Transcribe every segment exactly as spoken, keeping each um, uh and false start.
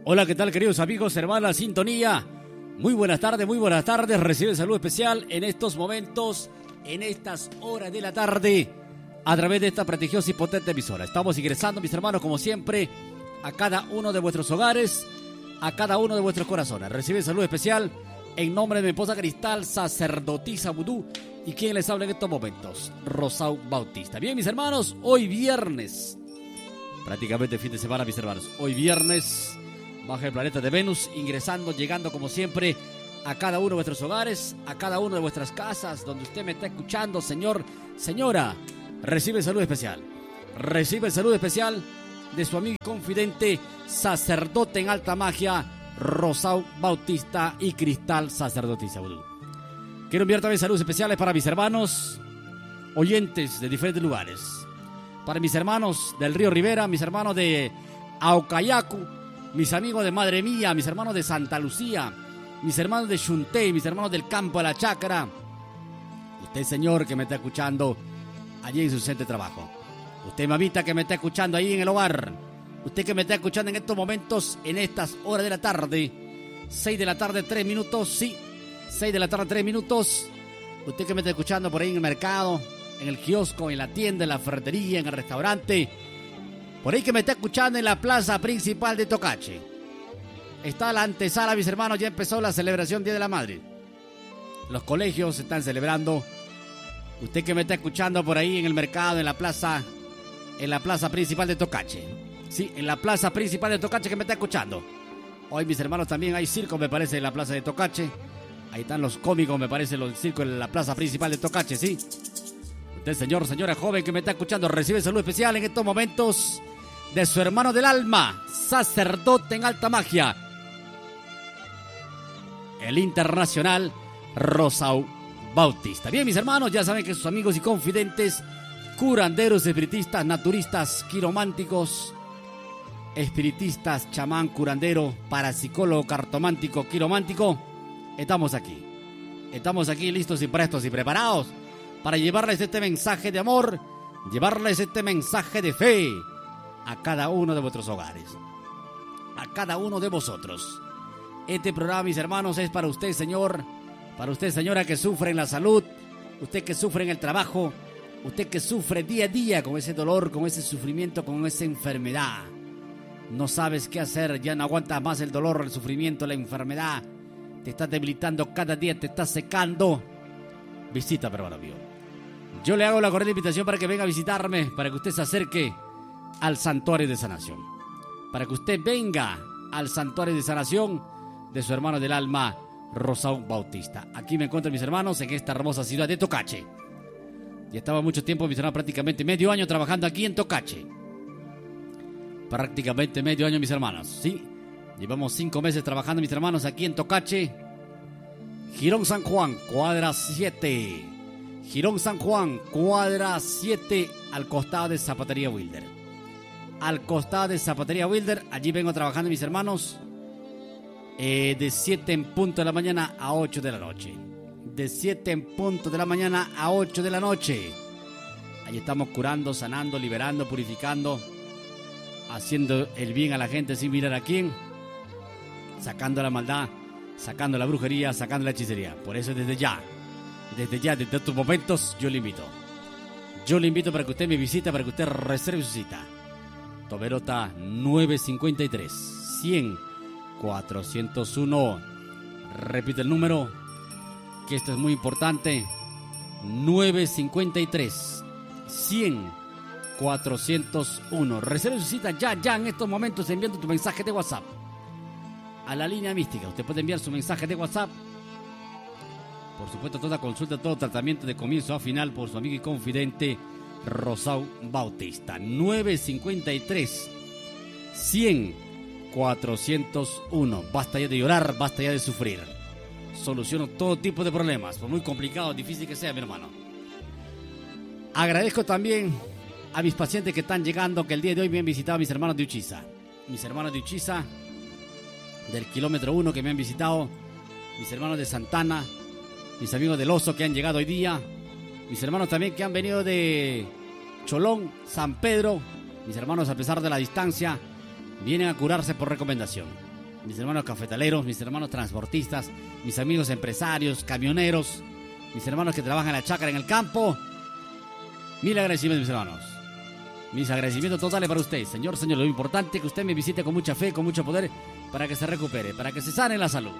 Hola, ¿qué tal, queridos amigos, hermanas, sintonía? Muy buenas tardes, muy buenas tardes. Reciben saludo especial en estos momentos, en estas horas de la tarde, a través de esta prestigiosa y potente emisora. Estamos ingresando, mis hermanos, como siempre, a cada uno de vuestros hogares, a cada uno de vuestros corazones. Reciben saludo especial en nombre de mi esposa Cristal, sacerdotisa vudú, y quien les habla en estos momentos, Rosau Bautista. Bien, mis hermanos, hoy viernes, prácticamente fin de semana, mis hermanos, hoy viernes, baja el planeta de Venus, ingresando, llegando como siempre a cada uno de vuestros hogares, a cada una de vuestras casas, donde usted me está escuchando, señor, señora. Recibe el saludo especial, recibe el saludo especial de su amigo y confidente, sacerdote en alta magia, Rosau Bautista y Cristal, sacerdotisa vudú. Quiero enviar también saludos especiales para mis hermanos oyentes de diferentes lugares, para mis hermanos del Río Rivera, mis hermanos de Aucayacu, mis amigos de Madre Mía, mis hermanos de Santa Lucía, mis hermanos de Xuntey, mis hermanos del campo de la Chácara. Usted, señor, que me está escuchando allí en su centro de trabajo. Usted, mamita, que me está escuchando ahí en el hogar. Usted que me está escuchando en estos momentos, en estas horas de la tarde. seis de la tarde, tres minutos, sí. seis de la tarde, tres minutos. Usted que me está escuchando por ahí en el mercado, en el kiosco, en la tienda, en la ferretería, en el restaurante. Por ahí que me está escuchando en la plaza principal de Tocache. Está la antesala, mis hermanos, ya empezó la celebración Día de la Madre. Los colegios se están celebrando. Usted que me está escuchando por ahí en el mercado, en la plaza, en la plaza principal de Tocache. Sí, en la plaza principal de Tocache que me está escuchando. Hoy, mis hermanos, también hay circo, me parece, en la plaza de Tocache. Ahí están los cómicos, me parece, los circos en la plaza principal de Tocache, sí. Usted, señor, señora joven que me está escuchando, recibe salud especial en estos momentos de su hermano del alma, sacerdote en alta magia, el internacional Rosau Bautista. Bien, mis hermanos, ya saben que sus amigos y confidentes, curanderos, espiritistas, naturistas, quirománticos, espiritistas, chamán, curandero, parapsicólogo, cartomántico, quiromántico, estamos aquí. Estamos aquí listos y prestos y preparados para llevarles este mensaje de amor, llevarles este mensaje de fe a cada uno de vuestros hogares, a cada uno de vosotros. Este programa, mis hermanos, es para usted, señor, para usted, señora, que sufre en la salud, usted que sufre en el trabajo, usted que sufre día a día con ese dolor, con ese sufrimiento, con esa enfermedad. No sabes qué hacer, ya no aguantas más el dolor, el sufrimiento, la enfermedad. Te estás debilitando cada día, te estás secando. Visita, hermano mío. Yo le hago la cordial invitación para que venga a visitarme, para que usted se acerque al santuario de sanación, para que usted venga al santuario de sanación de su hermano del alma, Rosau Bautista. Aquí me encuentro, mis hermanos, en esta hermosa ciudad de Tocache. Ya estaba mucho tiempo, mis hermanos, prácticamente medio año trabajando aquí en Tocache. Prácticamente medio año, mis hermanos, sí. Llevamos cinco meses trabajando, mis hermanos, aquí en Tocache. Girón San Juan, cuadra siete. Girón San Juan, cuadra siete, al costado de Zapatería Wilder. Al costado de Zapatería Wilder, allí vengo trabajando, mis hermanos, eh, de siete en punto de la mañana a ocho de la noche. De siete en punto de la mañana a ocho de la noche. Allí estamos curando, sanando, liberando, purificando, haciendo el bien a la gente sin mirar a quién, sacando la maldad, sacando la brujería, sacando la hechicería. Por eso desde ya, desde ya, desde estos momentos, yo le invito. Yo le invito para que usted me visite, para que usted reserve su cita. Toberota nueve cincuenta y tres, cien, cuatrocientos uno. Repite el número, que esto es muy importante. nueve cincuenta y tres, cien, cuatrocientos uno. Reserve su cita ya, ya en estos momentos, enviando tu mensaje de WhatsApp a la línea mística. Usted puede enviar su mensaje de WhatsApp. Por supuesto, toda consulta, todo tratamiento de comienzo a final por su amigo y confidente Rosau Bautista. nueve cincuenta y tres, cien, cuatrocientos uno. Basta ya de llorar, basta ya de sufrir. Soluciono todo tipo de problemas, por muy complicado, difícil que sea, mi hermano. Agradezco también a mis pacientes que están llegando, que el día de hoy me han visitado mis hermanos de Uchiza. Mis hermanos de Uchiza, del kilómetro uno, que me han visitado. Mis hermanos de Santana, mis amigos del Oso que han llegado hoy día. Mis hermanos también que han venido de Cholón, San Pedro. Mis hermanos, a pesar de la distancia, vienen a curarse por recomendación. mis hermanos cafetaleros, mis hermanos transportistas, mis amigos empresarios, camioneros, mis hermanos que trabajan en la chácara, en el campo. Mil agradecimientos, mis hermanos. Mis agradecimientos totales para usted, Señor, Señor. Lo importante es que usted me visite con mucha fe, con mucho poder, para que se recupere, para que se sane la salud.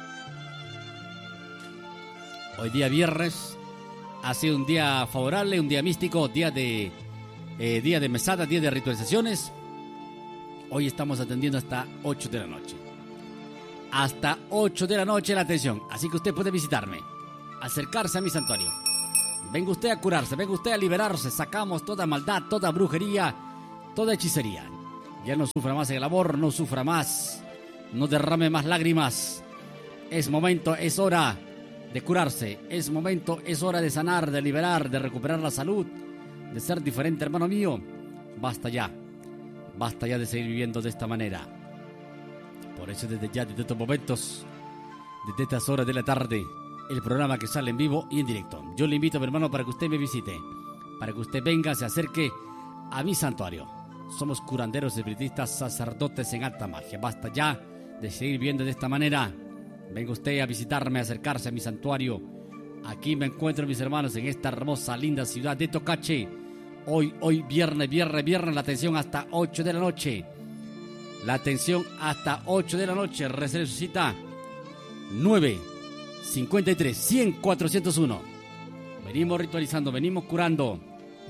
Hoy día viernes ha sido un día favorable, un día místico, día de, eh, día de mesada, día de ritualizaciones. Hoy estamos atendiendo hasta ocho de la noche. Hasta ocho de la noche la atención. Así que usted puede visitarme, acercarse a mi santuario. Venga usted a curarse, venga usted a liberarse. Sacamos toda maldad, toda brujería, toda hechicería. Ya no sufra más el amor, no sufra más, no derrame más lágrimas. Es momento, es hora de curarse. Es momento, es hora de sanar, de liberar, de recuperar la salud, de ser diferente, hermano mío. Basta ya, basta ya de seguir viviendo de esta manera. Por eso desde ya, desde estos momentos, desde estas horas de la tarde, el programa que sale en vivo y en directo. Yo le invito, mi hermano, para que usted me visite, para que usted venga, se acerque a mi santuario. Somos curanderos, espiritistas, sacerdotes en alta magia. Basta ya de seguir viendo de esta manera. Venga usted a visitarme, a acercarse a mi santuario. Aquí me encuentro, mis hermanos, en esta hermosa, linda ciudad de Tocache. Hoy, hoy, viernes, viernes, viernes, la atención hasta ocho de la noche. La atención hasta ocho de la noche. Reserve su cita nueve cincuenta y tres, cien, cuatrocientos uno. Venimos ritualizando, venimos curando,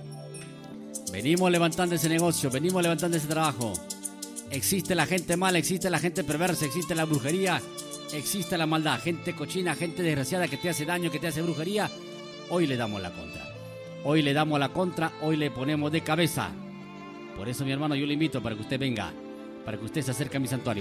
venimos levantando ese negocio, venimos levantando ese trabajo. Existe la gente mala, existe la gente perversa, existe la brujería, existe la maldad, gente cochina, gente desgraciada que te hace daño, que te hace brujería. Hoy le damos la contra, hoy le damos la contra, hoy le ponemos de cabeza. Por eso, mi hermano, yo le invito para que usted venga, para que usted se acerque a mi santuario.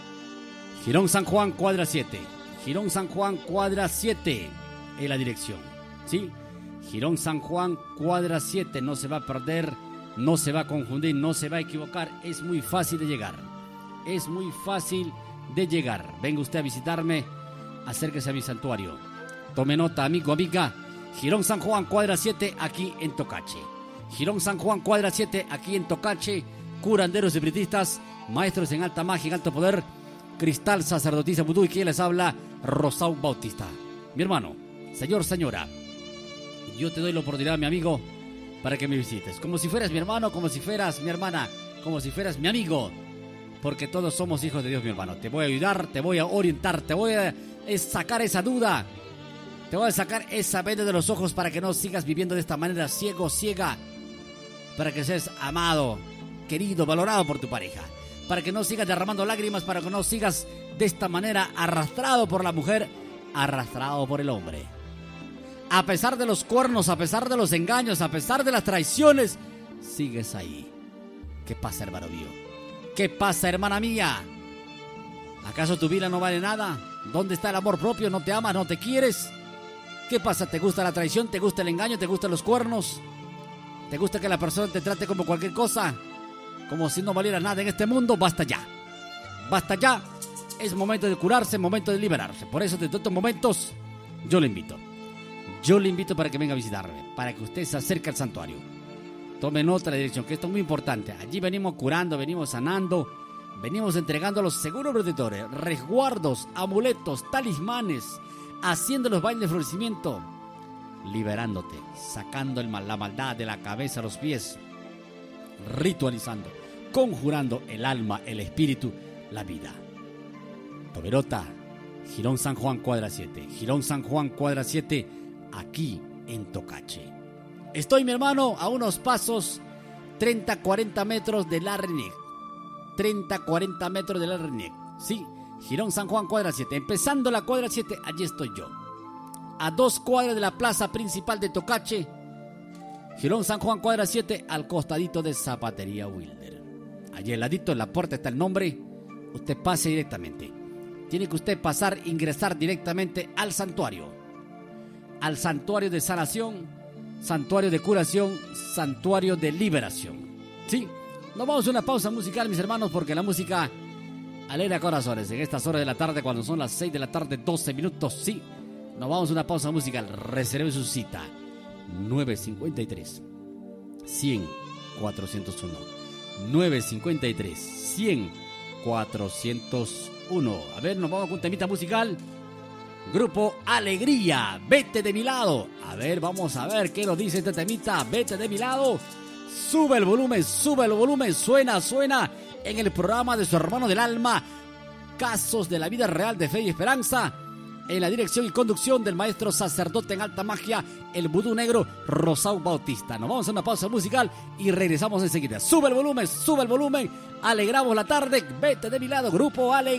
Jirón San Juan, cuadra siete. Jirón San Juan, cuadra siete, es la dirección, ¿sí? Jirón San Juan, cuadra siete, no se va a perder, no se va a confundir, no se va a equivocar, es muy fácil de llegar, es muy fácil de llegar. Venga usted a visitarme, acérquese a mi santuario. Tome nota, amigo, amiga, Jirón San Juan, cuadra siete, aquí en Tocache. Jirón San Juan, cuadra siete, aquí en Tocache, curanderos espiritistas, maestros en alta magia, en alto poder, Cristal, sacerdotisa vudú, y quien les habla, Rosau Bautista. Mi hermano, señor, señora, yo te doy la oportunidad, mi amigo, para que me visites. Como si fueras mi hermano, como si fueras mi hermana, como si fueras mi amigo. Porque todos somos hijos de Dios, mi hermano. Te voy a ayudar, te voy a orientar, te voy a sacar esa duda. Te voy a sacar esa venda de los ojos para que no sigas viviendo de esta manera, ciego, ciega. Para que seas amado, querido, valorado por tu pareja. Para que no sigas derramando lágrimas, para que no sigas de esta manera arrastrado por la mujer, arrastrado por el hombre. A pesar de los cuernos, a pesar de los engaños, a pesar de las traiciones, sigues ahí. ¿Qué pasa, hermano mío? ¿Qué pasa, hermana mía? ¿Acaso tu vida no vale nada? ¿Dónde está el amor propio? ¿No te amas? ¿No te quieres? ¿Qué pasa? ¿Te gusta la traición? ¿Te gusta el engaño? ¿Te gustan los cuernos? ¿Te gusta que la persona te trate como cualquier cosa? Como si no valiera nada en este mundo. Basta ya, basta ya. Es momento de curarse, momento de liberarse. Por eso, desde estos momentos, yo le invito. Yo le invito para que venga a visitarme, para que usted se acerque al santuario. Tome nota de la dirección, que esto es muy importante. Allí venimos curando, venimos sanando, venimos entregando los seguros protectores, resguardos, amuletos, talismanes, haciendo los bailes de florecimiento, liberándote, sacando el mal, la maldad de la cabeza a los pies, ritualizando, conjurando el alma, el espíritu, la vida. Toberota, Jirón San Juan, cuadra siete. Jirón San Juan, cuadra siete, aquí en Tocache. Estoy, mi hermano, a unos pasos, treinta, cuarenta metros de la Renec. treinta, cuarenta metros de la Renec. Sí, Jirón San Juan, cuadra siete. Empezando la cuadra siete, allí estoy yo. A dos cuadras de la plaza principal de Tocache. Jirón San Juan, cuadra siete, al costadito de Zapatería Wilder. Allí al ladito, en la puerta está el nombre. Usted pase directamente. Tiene que usted pasar, ingresar directamente al santuario. Al santuario de sanación, santuario de curación, santuario de liberación. Sí, nos vamos a una pausa musical, mis hermanos, porque la música alegra corazones. En estas horas de la tarde, cuando son las seis de la tarde, doce minutos, sí, nos vamos a una pausa musical. Reserve su cita. nueve cinco tres, cien, cuatrocientos uno. nueve cinco tres, cien, cuatrocientos uno. A ver, nos vamos con un temita musical. Grupo Alegría, Vete de mi lado. A ver, vamos a ver qué nos dice este temita. Vete de mi lado. Sube el volumen, sube el volumen. Suena, suena en el programa de su hermano del alma, Casos de la vida real de fe y esperanza. En la dirección y conducción del maestro sacerdote en alta magia, el vudú negro, Rosao Bautista. Nos vamos a una pausa musical y regresamos enseguida. Sube el volumen, sube el volumen. Alegramos la tarde. Vete de mi lado, Grupo Alegría.